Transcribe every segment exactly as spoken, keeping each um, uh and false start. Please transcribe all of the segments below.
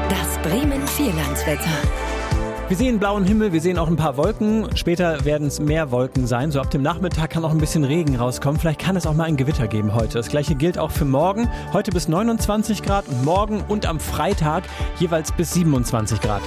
Das Bremen Vierlandswetter. Wir sehen blauen Himmel, wir sehen auch ein paar Wolken. Später werden es mehr Wolken sein. So ab dem Nachmittag kann auch ein bisschen Regen rauskommen. Vielleicht kann es auch mal ein Gewitter geben heute. Das gleiche gilt auch für morgen. Heute bis neunundzwanzig Grad und morgen und am Freitag jeweils bis siebenundzwanzig Grad.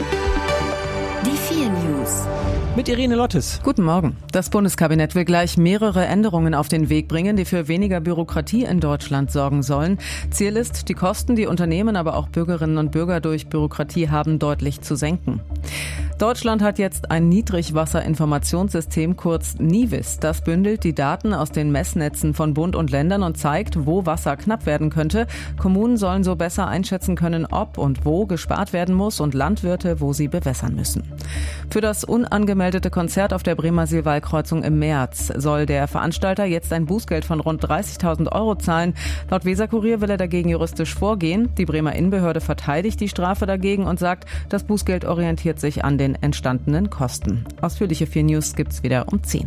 Die vier News. Mit Irene Lottes. Guten Morgen. Das Bundeskabinett will gleich mehrere Änderungen auf den Weg bringen, die für weniger Bürokratie in Deutschland sorgen sollen. Ziel ist, die Kosten, die Unternehmen, aber auch Bürgerinnen und Bürger durch Bürokratie haben, deutlich zu senken. Deutschland hat jetzt ein Niedrigwasserinformationssystem, kurz NIWIS. Das bündelt die Daten aus den Messnetzen von Bund und Ländern und zeigt, wo Wasser knapp werden könnte. Kommunen sollen so besser einschätzen können, ob und wo gespart werden muss und Landwirte, wo sie bewässern müssen. Für das unangemeldete Konzert auf der Bremer Seewallkreuzung im März soll der Veranstalter jetzt ein Bußgeld von rund dreißigtausend Euro zahlen. Laut Weserkurier will er dagegen juristisch vorgehen. Die Bremer Innenbehörde verteidigt die Strafe dagegen und sagt, das Bußgeld orientiert sich an den entstandenen Kosten. Ausführliche vier News gibt's wieder um zehn.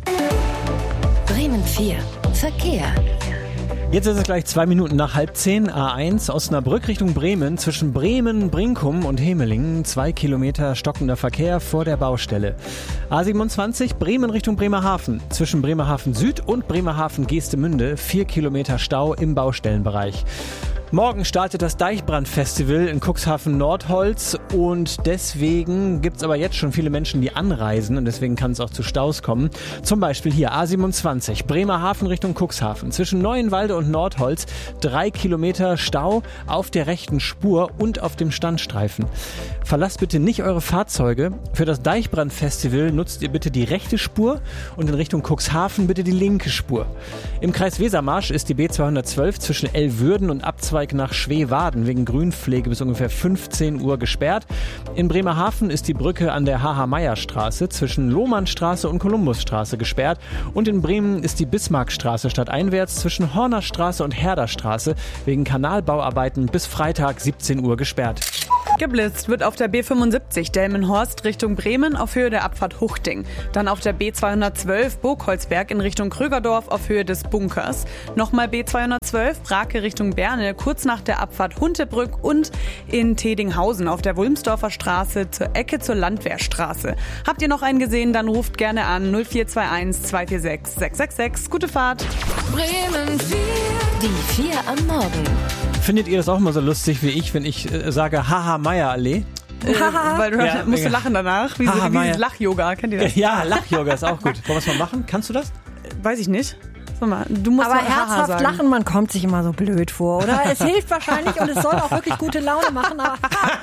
Bremen vier. Verkehr. Jetzt ist es gleich zwei Minuten nach halb zehn. A eins Osnabrück Richtung Bremen. Zwischen Bremen, Brinkum und Hemelingen. Zwei Kilometer stockender Verkehr vor der Baustelle. A siebenundzwanzig Bremen Richtung Bremerhaven. Zwischen Bremerhaven Süd und Bremerhaven Geestemünde. Vier Kilometer Stau im Baustellenbereich. Morgen startet das Deichbrand-Festival in Cuxhaven-Nordholz und deswegen gibt es aber jetzt schon viele Menschen, die anreisen und deswegen kann es auch zu Staus kommen. Zum Beispiel hier A siebenundzwanzig, Bremerhaven Richtung Cuxhaven. Zwischen Neuenwalde und Nordholz drei Kilometer Stau auf der rechten Spur und auf dem Standstreifen. Verlasst bitte nicht eure Fahrzeuge. Für das Deichbrand-Festival nutzt ihr bitte die rechte Spur und in Richtung Cuxhaven bitte die linke Spur. Im Kreis Wesermarsch ist die B zweihundertzwölf zwischen Elwürden und Abzweig nach Schweewaden wegen Grünpflege bis ungefähr fünfzehn Uhr gesperrt. In Bremerhaven ist die Brücke an der H H-Meyer-Straße zwischen Lohmannstraße und Kolumbusstraße gesperrt. Und in Bremen ist die Bismarckstraße stadteinwärts zwischen Hornerstraße und Herderstraße wegen Kanalbauarbeiten bis Freitag siebzehn Uhr gesperrt. Geblitzt wird auf der B fünfundsiebzig Delmenhorst Richtung Bremen auf Höhe der Abfahrt Huchting. Dann auf der B zweihundertzwölf Burgholzberg in Richtung Krögerdorf auf Höhe des Bunkers. Nochmal B zweihundertzwölf Brake Richtung Berne kurz nach der Abfahrt Huntebrück und in Tedinghausen auf der Wulmsdorfer Straße zur Ecke zur Landwehrstraße. Habt ihr noch einen gesehen, dann ruft gerne an null vier zwei eins zwei vier sechs sechs sechs sechs. Gute Fahrt! Bremen vier. Die vier am Morgen. Findet ihr das auch mal so lustig wie ich, wenn ich äh, sage H H-Meyer-Allee? Äh, weil du Ja, musst ja. du lachen danach. Wie, so, wie Lach-Yoga, kennt ihr das? Ja, Lach-Yoga ist auch gut. Wollen wir es mal machen? Kannst du das? Weiß ich nicht. Sag mal, du musst Aber mal Haha herzhaft sagen. lachen, man kommt sich immer so blöd vor, oder? Es hilft wahrscheinlich und es soll auch wirklich gute Laune machen. Aber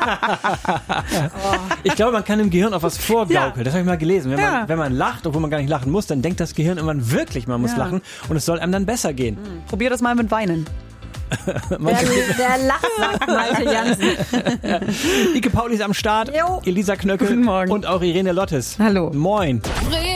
Ich glaube, man kann im Gehirn auch was vorgaukeln. Ja. Das habe ich mal gelesen. Wenn, Ja. man, wenn man lacht, obwohl man gar nicht lachen muss, dann denkt das Gehirn immer wirklich, man muss Ja. lachen und es soll einem dann besser gehen. Probier das mal mit Weinen. der, der lacht, sagt Malte Jansen. Ike Pauli ist am Start, Jo. Elisa Knöckel Guten Morgen. und auch Irene Lottes. Hallo. Moin.